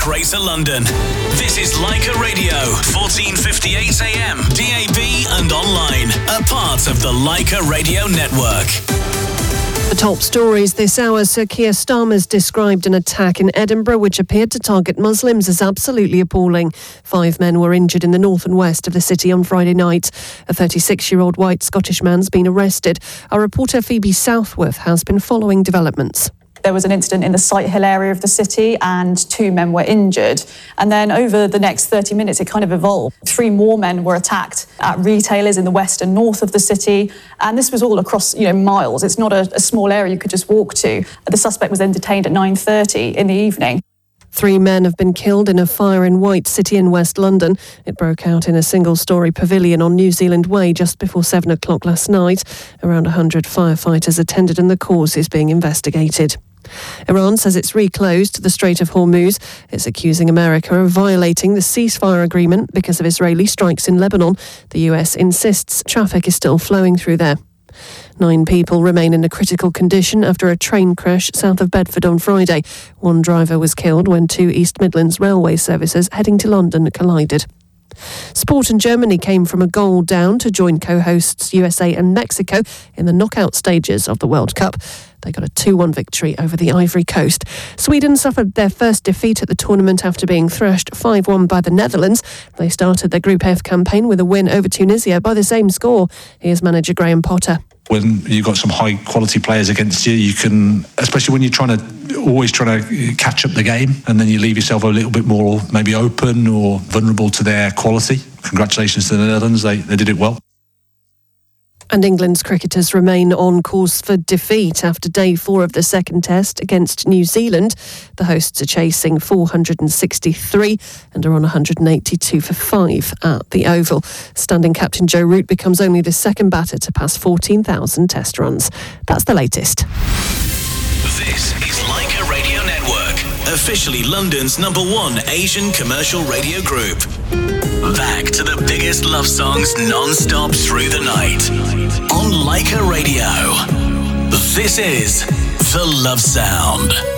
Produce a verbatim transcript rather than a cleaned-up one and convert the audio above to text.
Greater London. This is Leica Radio, fourteen fifty-eight A M, D A B and online, a part of the Leica Radio Network. The top stories this hour. Sir Keir Starmer's described an attack in Edinburgh which appeared to target Muslims as absolutely appalling. Five men were injured in the north and west of the city on Friday night. A thirty-six-year-old white Scottish man's been arrested. Our reporter Phoebe Southworth has been following developments. There was an incident in the Sighthill area of the city and two men were injured. And then over the next thirty minutes, it kind of evolved. Three more men were attacked at retailers in the west and north of the city. And this was all across, you know, miles. It's not a, a small area you could just walk to. The suspect was then detained at nine thirty in the evening. Three men have been killed in a fire in White City in West London. It broke out in a single-storey pavilion on New Zealand Way just before seven o'clock last night. Around one hundred firefighters attended and the cause is being investigated. Iran says it's reclosed the Strait of Hormuz. It's accusing America of violating the ceasefire agreement because of Israeli strikes in Lebanon. The U S insists traffic is still flowing through there. Nine people remain in a critical condition after a train crash south of Bedford on Friday. One driver was killed when two East Midlands railway services heading to London collided. Sport and Germany came from a goal down to join co-hosts U S A and Mexico in the knockout stages of the World Cup. They got a two one victory over the Ivory Coast. Sweden suffered their first defeat at the tournament after being thrashed five one by the Netherlands. They started their Group F campaign with a win over Tunisia by the same score. Here's manager Graham Potter. When you've got some high quality players against you, you can, especially when you're trying to, always trying to catch up the game, and then you leave yourself a little bit more maybe open or vulnerable to their quality. Congratulations to the Netherlands, they, they did it well. And England's cricketers remain on course for defeat after day four of the second test against New Zealand. The hosts are chasing four hundred sixty-three and are on one hundred eighty-two for five at the Oval. Standing captain Joe Root becomes only the second batter to pass fourteen thousand test runs. That's the latest. This is Leica Radio Network, officially London's number one Asian commercial radio group. Back to the biggest love songs non-stop through the night. On Leica Radio, this is The Love Sound.